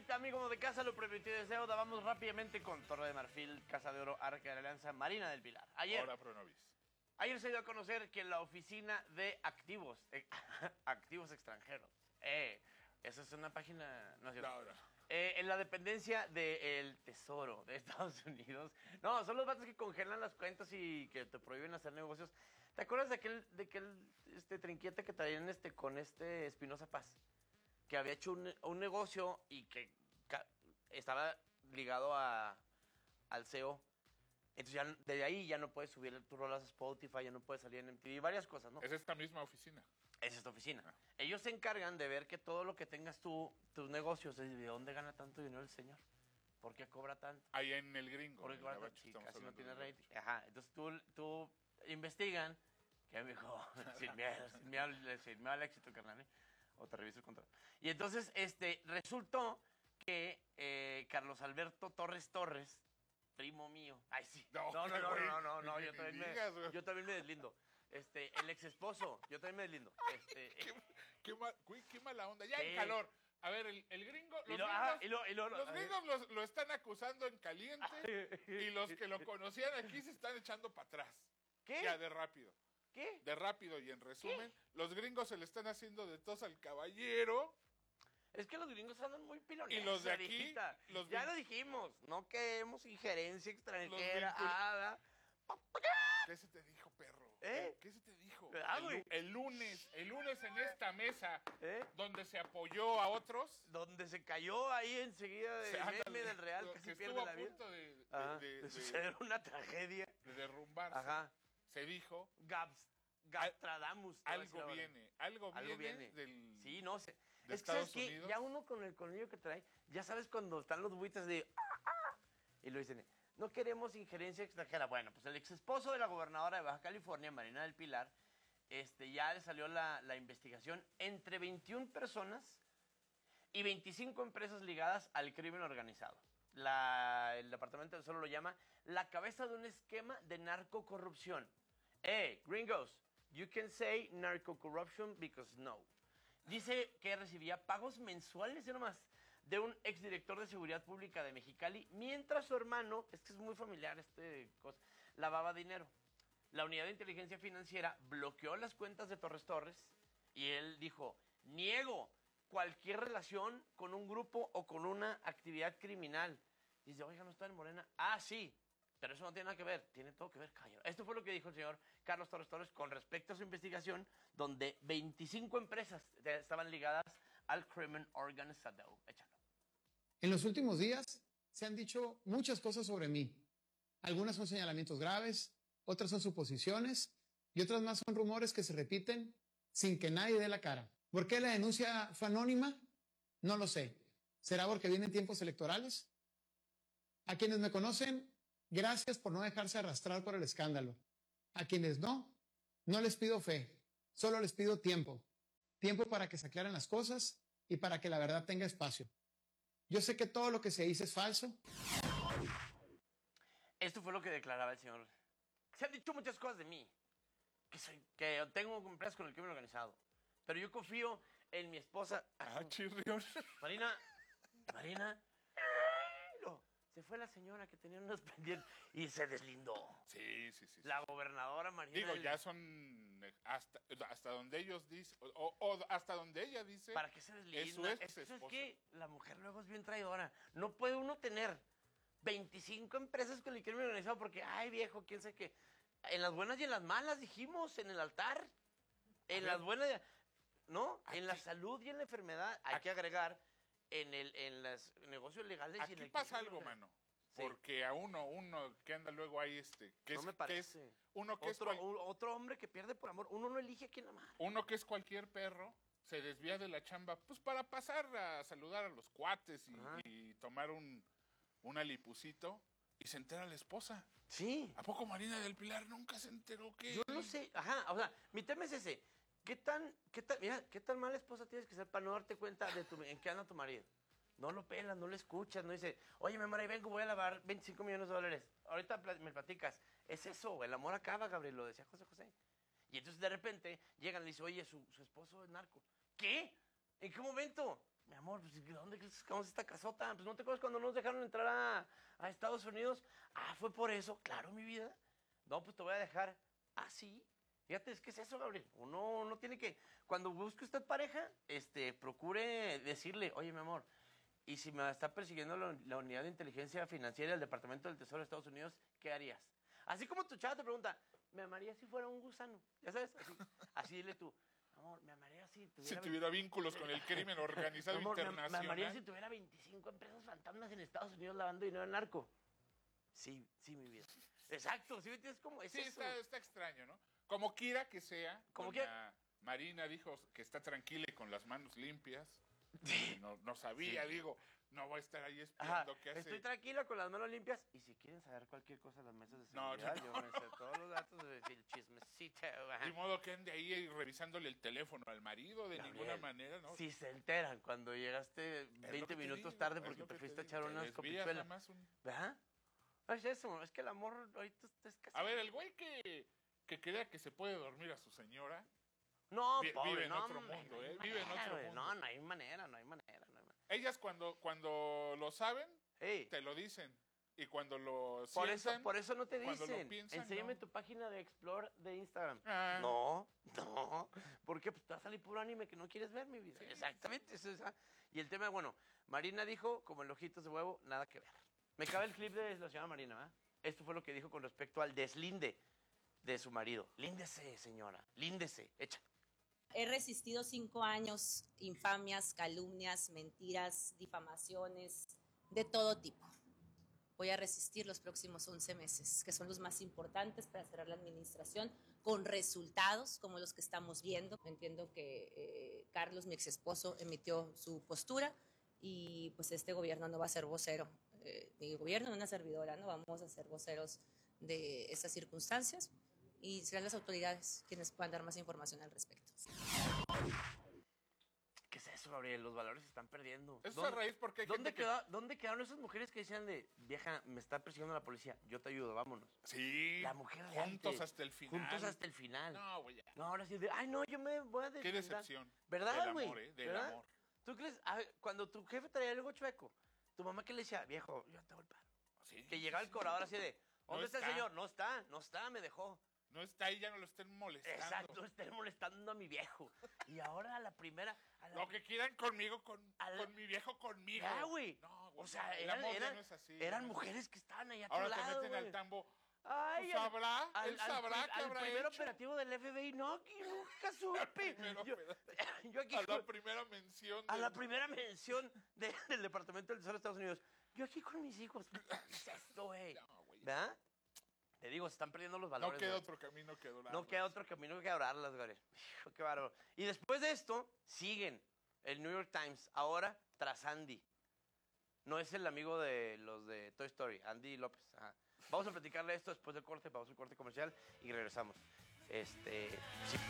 right, amigos de casa, lo prometido es deuda. Vamos rápidamente con Torre de Marfil, Casa de Oro, Arca de la Alianza, Marina del Pilar. Ayer se dio a conocer que la oficina de activos, activos extranjeros, esa es una página, no es cierto. En la dependencia del Tesoro de Estados Unidos. No, son los vatos que congelan las cuentas y que te prohíben hacer negocios. ¿Te acuerdas de aquel trinquete que traían con Espinosa Paz? Que había hecho un negocio y que estaba ligado al CEO. Entonces ya desde ahí ya no puedes subir tus rolas a Spotify, ya no puedes salir en MTV, varias cosas, ¿no? Es esta misma oficina. Es esta oficina. Ellos se encargan de ver que todo lo que tengas tú, tus negocios, ¿de dónde gana tanto dinero el señor? ¿Por qué cobra tanto? Ahí en el Gringo. Porque cobra tanto, sí, casi no tiene rating. Ajá, entonces tú investigan, que me dijo, sin miedo al éxito, carnal, o te reviso el contrato. Y entonces resultó que Carlos Alberto Torres, primo mío. Ay, sí. No, yo también me deslindo. El ex esposo, yo también me deslindo. Qué mala onda. Ya en calor. A ver, el gringo. Los gringos lo están acusando en caliente y los que lo conocían aquí se están echando para atrás. ¿Qué? Ya de rápido. ¿Qué? De rápido y en resumen, los gringos se le están haciendo de tos al caballero. Es que los gringos andan muy piloneros. Y los de aquí. Ya lo dijimos, no queremos injerencia extranjera. ¿Qué se te dijo, perro? ¿Eh? ¿Qué se te dijo? Güey. El lunes en esta mesa, donde se apoyó a otros. Donde se cayó ahí enseguida del meme del Real, que se pierde la vida. Estuvo a punto de suceder una tragedia. De derrumbarse. Ajá. Se dijo. Gastradamus. Algo viene del... Sí, no sé. De es que, ¿sabes Estados qué? Unidos. Ya uno con el colmillo que trae, ya sabes cuando están los buitres de... Y lo dicen, no queremos injerencia extranjera. Bueno, pues el ex esposo de la gobernadora de Baja California, Marina del Pilar, ya le salió la investigación entre 21 personas y 25 empresas ligadas al crimen organizado. El Departamento del Tesoro lo llama la cabeza de un esquema de narcocorrupción. Gringos, you can say narco-corruption because no. Dice que recibía pagos mensuales, ya nomás, de un exdirector de Seguridad Pública de Mexicali, mientras su hermano, es que es muy familiar cosa, lavaba dinero. La Unidad de Inteligencia Financiera bloqueó las cuentas de Torres y él dijo, niego cualquier relación con un grupo o con una actividad criminal. Dice, oiga, ¿no está en Morena? Ah, sí. Pero eso no tiene nada que ver, tiene todo que ver, cañón. Esto fue lo que dijo el señor Carlos Torres con respecto a su investigación, donde 25 empresas estaban ligadas al crimen organizado. Échalo. En los últimos días se han dicho muchas cosas sobre mí. Algunas son señalamientos graves, otras son suposiciones y otras más son rumores que se repiten sin que nadie dé la cara. ¿Por qué la denuncia fue anónima? No lo sé. ¿Será porque vienen tiempos electorales? A quienes me conocen, gracias por no dejarse arrastrar por el escándalo. A quienes no les pido fe, solo les pido tiempo. Tiempo para que se aclaren las cosas y para que la verdad tenga espacio. Yo sé que todo lo que se dice es falso. Esto fue lo que declaraba el señor. Se han dicho muchas cosas de mí, que tengo empresas con el crimen organizado, pero yo confío en mi esposa. Chirrión. Marina. Se fue la señora que tenía unos pendientes y se deslindó. Sí. La gobernadora Marina. Digo, ya son hasta donde ellos dicen, o hasta donde ella dice. ¿Para qué se deslinda? Es que la mujer luego es bien traidora. No puede uno tener 25 empresas con el crimen organizado porque, ay viejo, quién sabe qué. En las buenas y en las malas, dijimos, en el altar. En las buenas, ¿no? En la salud y en la enfermedad. Hay que agregar en los negocios legales. Aquí y en el pasa algo, mano. Sí. Porque a uno que anda luego ahí, no me parece. Otro hombre que pierde por amor. Uno no elige a quién amar. Uno que es cualquier perro se desvía de la chamba, pues para pasar a saludar a los cuates y tomar un alipucito. Y se entera la esposa. Sí. ¿A poco Marina del Pilar nunca se enteró que...? Yo no sé. Ajá, o sea, mi tema es ese. ¿Qué tan mala esposa tienes que ser para no darte cuenta de en qué anda tu marido? No lo pelas, no lo escuchas, no dice, oye, mi amor, ahí vengo, voy a lavar $25 millones. Ahorita me platicas. Es eso, el amor acaba, Gabriel, lo decía José. Y entonces de repente llegan y le dicen, oye, su esposo es narco. ¿Qué? ¿En qué momento? mi amor, pues, ¿dónde crees que sacamos esta casota? Pues, ¿no te acuerdas cuando nos dejaron entrar a Estados Unidos? Ah, ¿fue por eso? Claro, mi vida. No, pues te voy a dejar. Ah, sí. Fíjate, es que es eso, Gabriel. Uno tiene que, cuando busque usted pareja, procure decirle, oye, mi amor, y si me está persiguiendo la unidad de inteligencia financiera del Departamento del Tesoro de Estados Unidos, ¿qué harías? Así como tu chava te pregunta, ¿me amarías si fuera un gusano? ¿Ya sabes? Así dile tú, amor, me amaría si tuviera vínculos con el crimen organizado amor, internacional. Me amaría si tuviera 25 empresas fantasmas en Estados Unidos lavando dinero al narco. Sí, mi vida. Exacto, ¿sí me entiendes cómo es eso? Está extraño, ¿no? Como quiera que sea, como Marina dijo que está tranquila y con las manos limpias. Sí. No sabía, digo, no voy a estar ahí espiando qué hace. Estoy tranquila con las manos limpias. Y si quieren saber cualquier cosa de las mesas de seguridad, yo me sé todos los datos del chismecito. De modo que ande ahí revisándole el teléfono al marido de ninguna manera, ¿no? Si se enteran cuando llegaste 20 minutos tarde porque te fuiste a echar unas copichuelas. ¿Verdad? Es eso, es que el amor ahorita es casi... A ver, el güey que crea que se puede dormir a su señora... No, pobre, vive en otro mundo, ¿eh? Vive en otro mundo. No hay manera. Ellas cuando lo saben, te lo dicen. Y cuando lo sienten... Por eso no te cuando dicen. lo piensan, enséñame no. tu página de Explore de Instagram. Ah. No. Porque pues, te va a salir puro anime que no quieres ver, mi vida. Sí. Exactamente. Y el tema, bueno, Marina dijo, como en Ojitos de Huevo, nada que ver. Me cabe el clip de la señora Marina, ¿verdad? Esto fue lo que dijo con respecto al deslinde de su marido. Líndese, señora, líndese, echa. He resistido 5 años, infamias, calumnias, mentiras, difamaciones, de todo tipo. Voy a resistir los próximos 11 meses, que son los más importantes para cerrar la administración, con resultados como los que estamos viendo. Entiendo que Carlos, mi exesposo, emitió su postura y pues este gobierno no va a ser vocero. Mi gobierno es una servidora, no vamos a ser voceros de estas circunstancias y serán las autoridades quienes puedan dar más información al respecto. ¿Qué es eso, Gabriel? Los valores se están perdiendo. Eso es raíz porque... ¿Dónde quedaron esas mujeres que decían de, vieja, me está persiguiendo la policía, yo te ayudo, vámonos? Sí. La mujer de juntos antes, hasta el final. Juntos hasta el final. No, güey. No, ahora sí de, ay, no, yo me voy a deslindar. Qué decepción. ¿Verdad, güey? Del amor. ¿Tú crees? A ver, cuando tu jefe traía algo chueco, tu mamá que le decía, viejo, yo te hago el paro. Sí. Que llegaba el cobrador así de, ¿dónde está el señor? No está, me dejó. No está ahí, ya no lo estén molestando. Exacto, no estén molestando a mi viejo. Y ahora a la primera... Lo que quieran conmigo, con mi viejo, conmigo. Ya, güey. No, güey. O sea, el amor ya no es así. Eran mujeres que estaban ahí a tu ahora lado, te meten güey. al tambo. Ay, él sabrá qué al habrá primer hecho. operativo del FBI, no, que nunca supe. yo aquí a la primera mención. A la primera mención del Departamento del Tesoro de Estados Unidos. Yo aquí con mis hijos. ¿Qué es esto, güey? No, güey. ¿Verdad? Te digo, se están perdiendo los valores. No queda otro camino que adorarlas. No queda otro camino que adorarlas, güey. Qué bárbaro. Y después de esto, siguen el New York Times, ahora tras Andy. No es el amigo de los de Toy Story, Andy López. Ajá. Vamos a platicarle esto después del corte, vamos al corte comercial y regresamos. Sí.